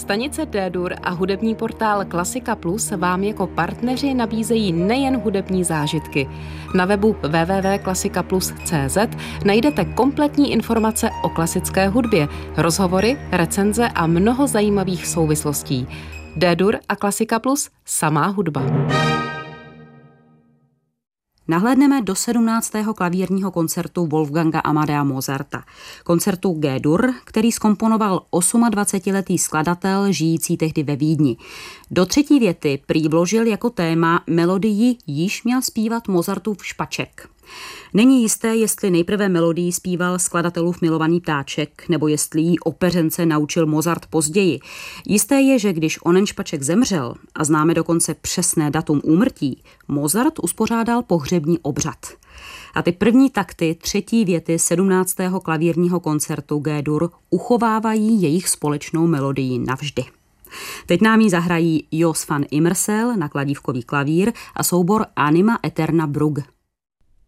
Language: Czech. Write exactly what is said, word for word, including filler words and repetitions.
Stanice D-Dur a hudební portál Klasika Plus vám jako partneři nabízejí nejen hudební zážitky. Na webu w w w tečka klasika plus tečka c z najdete kompletní informace o klasické hudbě, rozhovory, recenze a mnoho zajímavých souvislostí. D-Dur a Klasika Plus, samá hudba. Nahlédneme do sedmnáctého klavírního koncertu Wolfganga Amadea Mozarta. Koncertu G-dur, který zkomponoval osmadvacetiletý skladatel žijící tehdy ve Vídni. Do třetí věty prý vložil jako téma melodii již měl zpívat Mozartův špaček. Není jisté, jestli nejprve melodii zpíval skladatelův milovaný ptáček, nebo jestli jí opeřence naučil Mozart později. Jisté je, že když onen špaček zemřel, a známe dokonce přesné datum úmrtí, Mozart uspořádal pohřební obřad. A ty první takty třetí věty sedmnáctého klavírního koncertu G-dur uchovávají jejich společnou melodii navždy. Teď nám ji zahrají Jos van Immersel na kladívkový klavír a soubor Anima Eterna Brugge.